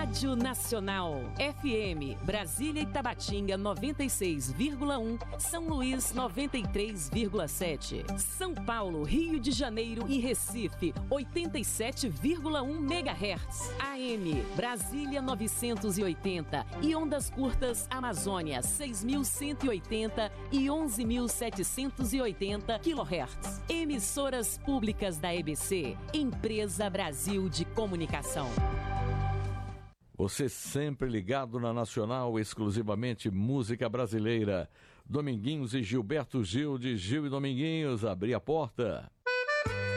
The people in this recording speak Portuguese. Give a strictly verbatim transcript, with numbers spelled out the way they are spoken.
Rádio Nacional. F M, Brasília e Tabatinga noventa e seis vírgula um, São Luís noventa e três vírgula sete, São Paulo, Rio de Janeiro e Recife oitenta e sete vírgula um megahertz. A M, Brasília novecentos e oitenta e ondas curtas Amazônia seis mil cento e oitenta e onze mil setecentos e oitenta quilohertz. Emissoras públicas da E B C, Empresa Brasil de Comunicação. Você sempre ligado na Nacional, exclusivamente música brasileira. Dominguinhos e Gilberto Gil, de Gil e Dominguinhos, abri a porta.